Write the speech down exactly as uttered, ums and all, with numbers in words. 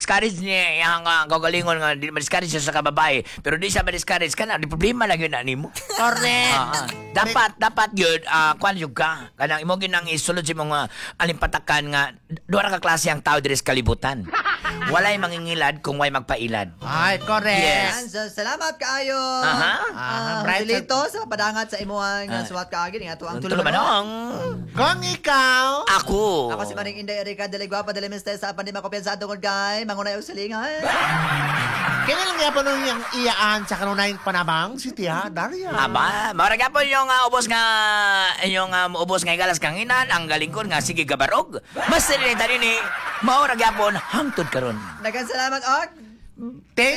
ma-discourage niya yang uh, gagalingon nga di ma-discourage siya sa kababae pero di siya ma-discourage ka na di problema lang yun na nimo. Correct. Ah, ah. dapat dapat yun uh, kwan yun ka kanang imo ginang isulod sa mga alimpatakan nga duha ra ka klase ang tao diri sa kalibutan. Walay mangingilad kung way magpailad. Ay, correct. Yes. Yan, so, salamat kaayo. Aha. Ah, Ah, bright Julito, sa padangat sa imuhang Ah. uh, suwat kaagin. Nga, tuwang Tulo tulo manong. Kung ikaw, Ako. Ako si Maring Inday Erika, dali guwapa, dali mister sa apan di makopiyansado kong gay. Mangunay o salingan. kailan nga po nung yung iyaan sa kanunay panabang si Tia Daria? Aba, maragya po yung uh, ubos nga yung uh, ubos nga igalas kanginan ang galing ko nga sige gabarog. Mas rin tani ni mauragya po hangtod karon. Dagan salamat, Og. Thank